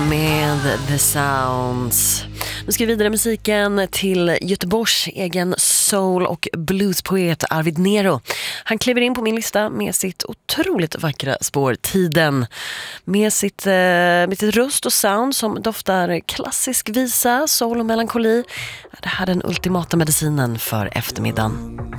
med The Sounds. Nu ska vi vidare musiken till Göteborgs egen soul- och bluespoet Arvid Nero. Han kliver in på min lista med sitt otroligt vackra spår Tiden. Med sitt röst och sound som doftar klassisk visa, soul och melankoli. Det här är den ultimata medicinen för eftermiddagen.